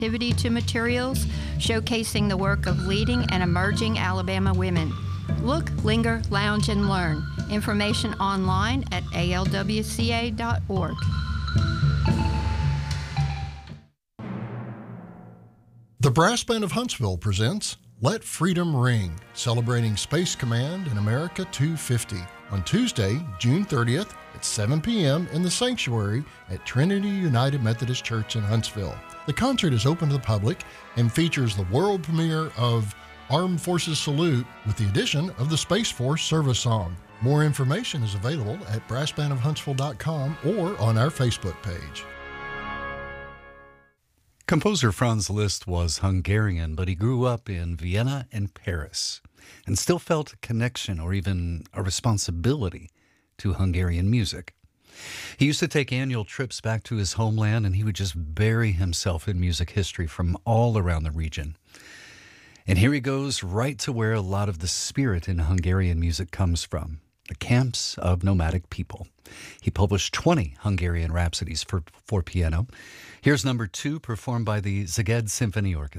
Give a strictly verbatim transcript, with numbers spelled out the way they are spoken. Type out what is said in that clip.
activity to materials, showcasing the work of leading and emerging Alabama women. Look, linger, lounge, and learn. Information online at A L W C A dot org. The Brass Band of Huntsville presents Let Freedom Ring, celebrating Space Command in America two fifty on Tuesday, June thirtieth at seven p.m. in the sanctuary at Trinity United Methodist Church in Huntsville. The concert is open to the public and features the world premiere of Armed Forces Salute with the addition of the Space Force service song. More information is available at brass band of huntsville dot com or on our Facebook page. Composer Franz Liszt was Hungarian, but he grew up in Vienna and Paris and still felt a connection or even a responsibility to Hungarian music. He used to take annual trips back to his homeland, and he would just bury himself in music history from all around the region. And here he goes right to where a lot of the spirit in Hungarian music comes from, the camps of nomadic people. He published twenty Hungarian rhapsodies for, for piano. Here's number two, performed by the Szeged Symphony Orchestra.